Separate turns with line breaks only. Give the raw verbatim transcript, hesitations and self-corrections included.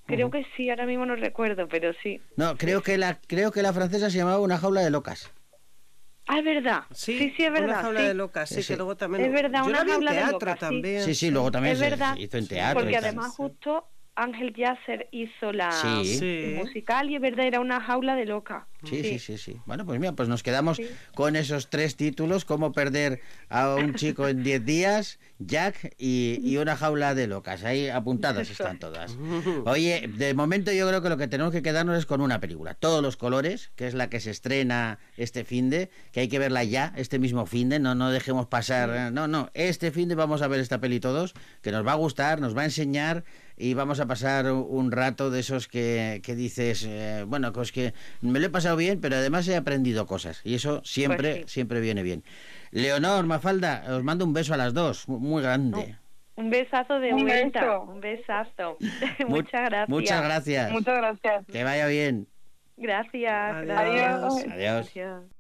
Creo
Uh-huh.
que sí, ahora mismo no recuerdo, pero sí.
No, creo que la creo que la francesa se llamaba Una jaula de locas.
Ah, es verdad.
Sí,
Sí, sí, es verdad.
Una jaula
sí.
de locas, sí,
Sí, sí.
que luego también...
Es verdad,
Yo
Una
la vi en
jaula de
teatro
locas, sí.
también.
Sí, sí, luego también
Es
se,
verdad.
se hizo en
Sí,
teatro
Porque
y tal.
además justo Ángel Yasser hizo la
Sí.
Sí.
el musical y es verdad, era Una jaula de loca.
Sí, sí, sí, sí. Bueno, pues mira, pues nos quedamos
Sí.
con esos tres títulos: Cómo perder a un chico en diez días, Jack y, y Una jaula de locas. Ahí apuntadas
Eso.
están todas. Oye, de momento yo creo que lo que tenemos que quedarnos es con una película, Todos los colores, que es la que se estrena este finde, que hay que verla ya, este mismo finde, no, no dejemos pasar, eh, no, no, este finde vamos a ver esta peli todos, que nos va a gustar, nos va a enseñar y vamos a pasar un rato de esos que, que dices, eh, bueno, pues que me lo he pasado bien, pero además he aprendido cosas y eso siempre,
Pues sí.
siempre viene bien. Leonor, Mafalda, os mando un beso a las dos, muy grande.
Un besazo de
Un
vuelta.
beso.
Un besazo.
Mu-
Muchas gracias.
Muchas gracias.
Muchas gracias.
Que vaya bien.
Gracias.
Adiós.
gracias.
Adiós.
Adiós.
Adiós.